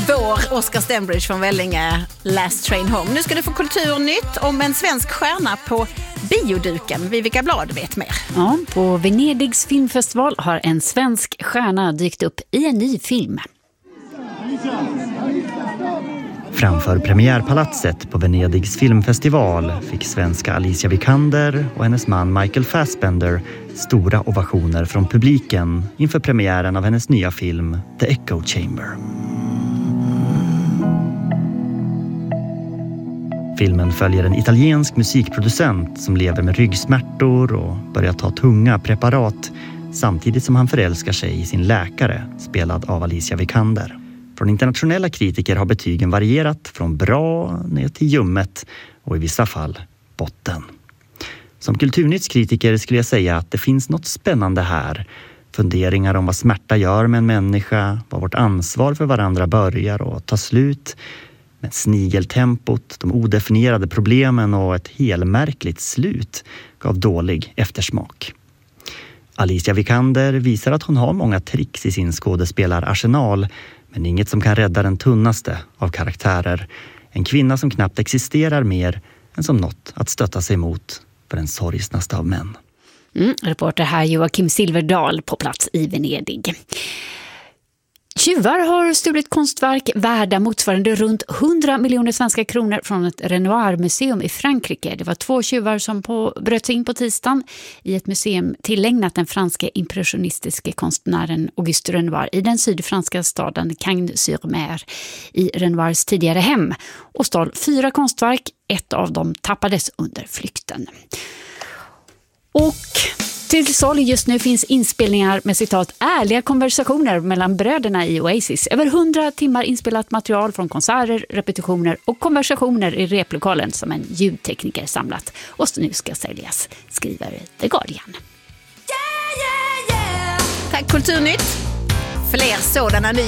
Vår Oscar Stenbridge från Vellinge, Last Train Home. Nu ska du få kulturnytt om en svensk stjärna på bioduken. Vivica Blad vet mer. Ja, på Venedigs filmfestival har en svensk stjärna dykt upp i en ny film. Framför premiärpalatset på Venedigs filmfestival fick svenska Alicia Vikander och hennes man Michael Fassbender stora ovationer från publiken inför premiären av hennes nya film The Echo Chamber. Filmen följer en italiensk musikproducent som lever med ryggsmärtor och börjar ta tunga preparat samtidigt som han förälskar sig i sin läkare, spelad av Alicia Vikander. Från internationella kritiker har betygen varierat från bra ner till ljummet och i vissa fall botten. Som kulturnyttskritiker skulle jag säga att det finns något spännande här. Funderingar om vad smärta gör med en människa, vad vårt ansvar för varandra börjar och tar slut. Men snigeltempot, de odefinierade problemen och ett helmärkligt slut gav dålig eftersmak. Alicia Vikander visar att hon har många tricks i sin skådespelararsenal, men inget som kan rädda den tunnaste av karaktärer. En kvinna som knappt existerar mer än som något att stötta sig mot för den sorgsnaste av män. Reporter här Joakim Silverdal på plats i Venedig. Tjuvar har stulit konstverk värda motsvarande runt 100 miljoner svenska kronor från ett Renoir-museum i Frankrike. Det var 2 tjuvar som bröt sig in på tisdagen i ett museum tillägnat den franska impressionistiska konstnären Auguste Renoir i den sydfranska staden Cagnes-sur-Mer i Renoirs tidigare hem och stal 4 konstverk. Ett av dem tappades under flykten. Och till salu just nu finns inspelningar med citat ärliga konversationer mellan bröderna i Oasis. Över 100 timmar inspelat material från konserter, repetitioner och konversationer i replokalen som en ljudtekniker samlat. Och nu ska säljas, skriver The Guardian. Tack Kulturnytt. Fler sådana nyheter